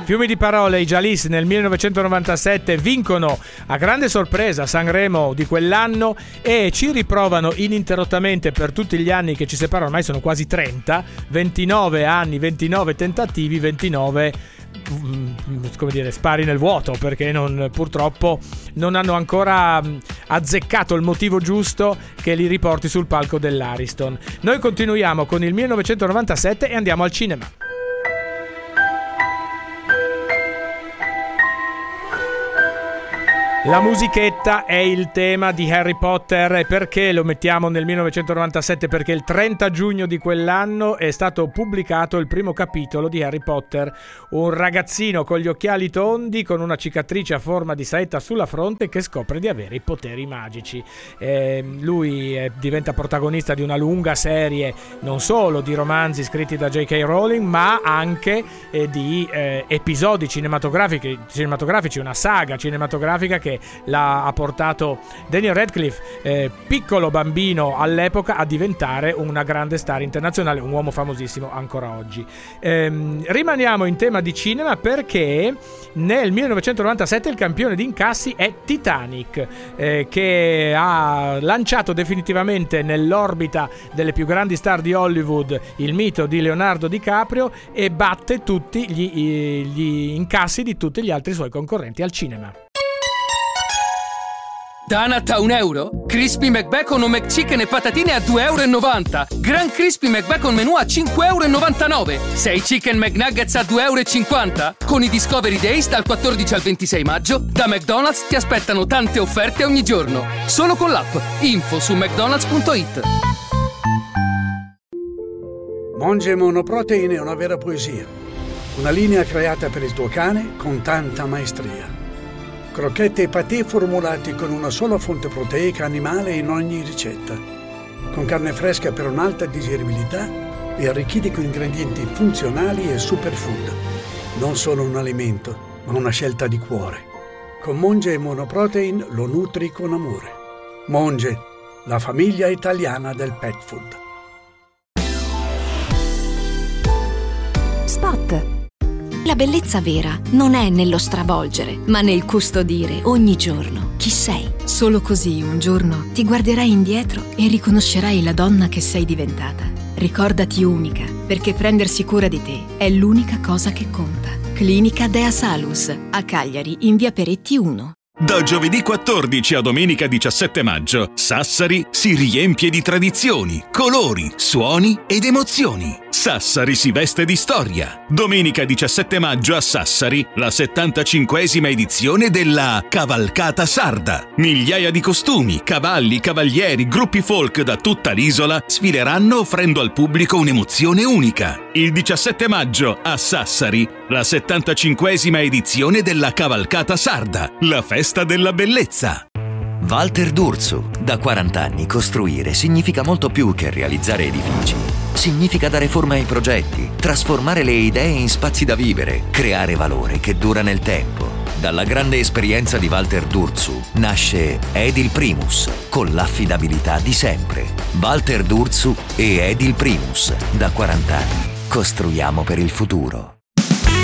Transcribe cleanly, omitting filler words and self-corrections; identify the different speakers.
Speaker 1: Fiumi di parole, i Jalis nel 1997 vincono a grande sorpresa Sanremo di quell'anno e ci riprovano ininterrottamente per tutti gli anni che ci separano, ormai sono quasi 30, 29 anni, 29 tentativi, 29 come dire, spari nel vuoto, perché purtroppo non hanno ancora azzeccato il motivo giusto che li riporti sul palco dell'Ariston. Noi continuiamo con il 1997 e andiamo al cinema. La musichetta è il tema di Harry Potter. E perché lo mettiamo nel 1997? Perché il 30 giugno di quell'anno è stato pubblicato il primo capitolo di Harry Potter. Un ragazzino con gli occhiali tondi, con una cicatrice a forma di saetta sulla fronte, che scopre di avere i poteri magici. Lui diventa protagonista di una lunga serie, non solo di romanzi scritti da J.K. Rowling, ma anche di episodi cinematografici, una saga cinematografica che ha portato Daniel Radcliffe, piccolo bambino all'epoca, a diventare una grande star internazionale, un uomo famosissimo ancora oggi. Rimaniamo in tema di cinema perché nel 1997 il campione di incassi è Titanic, che ha lanciato definitivamente nell'orbita delle più grandi star di Hollywood il mito di Leonardo DiCaprio e batte tutti gli incassi di tutti gli altri suoi concorrenti al cinema.
Speaker 2: Donut a €1? Crispy McBacon o McChicken e patatine a €2,90. Gran Crispy McBacon menù a €5,99. 6 Chicken McNuggets a €2,50. Con i Discovery Days dal 14 al 26 maggio, da McDonald's ti aspettano tante offerte ogni giorno. Solo con l'app. Info su mcdonalds.it.
Speaker 3: Monge Monoprotein è una vera poesia. Una linea creata per il tuo cane con tanta maestria. Crocchette e patè formulati con una sola fonte proteica animale in ogni ricetta. Con carne fresca per un'alta digeribilità e arricchiti con ingredienti funzionali e superfood. Non solo un alimento, ma una scelta di cuore. Con Monge Monoprotein lo nutri con amore. Monge, la famiglia italiana del pet food.
Speaker 4: Spot. La bellezza vera non è nello stravolgere, ma nel custodire ogni giorno chi sei. Solo così un giorno ti guarderai indietro e riconoscerai la donna che sei diventata. Ricordati unica, perché prendersi cura di te è l'unica cosa che conta. Clinica Dea Salus, a Cagliari, in via Peretti 1.
Speaker 5: Da giovedì 14 a domenica 17 maggio, Sassari si riempie di tradizioni, colori, suoni ed emozioni. Sassari si veste di storia. Domenica 17 maggio a Sassari, la 75esima edizione della Cavalcata Sarda. Migliaia di costumi, cavalli, cavalieri, gruppi folk da tutta l'isola sfileranno offrendo al pubblico un'emozione unica. Il 17 maggio a Sassari, la 75esima edizione della Cavalcata Sarda, la festa della bellezza.
Speaker 6: Walter D'Urso. Da 40 anni costruire significa molto più che realizzare edifici. Significa dare forma ai progetti, trasformare le idee in spazi da vivere, creare valore che dura nel tempo. Dalla grande esperienza di Walter D'Urso nasce Edil Primus, con l'affidabilità di sempre. Walter D'Urso e Edil Primus. Da 40 anni costruiamo per il futuro.